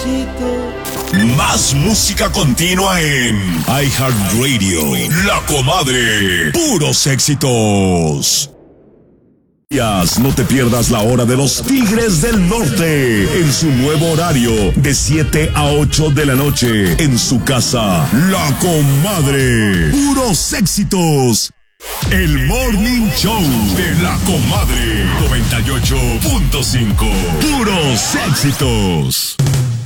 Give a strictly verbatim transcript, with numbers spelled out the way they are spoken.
despacito. Más música continua en iHeartRadio. La Comadre. Puros éxitos. No te pierdas la hora de los Tigres del Norte en su nuevo horario de siete a ocho de la noche en su casa. La Comadre. Puros éxitos. El Morning Show de La Comadre. noventa y ocho punto cinco. Puros éxitos.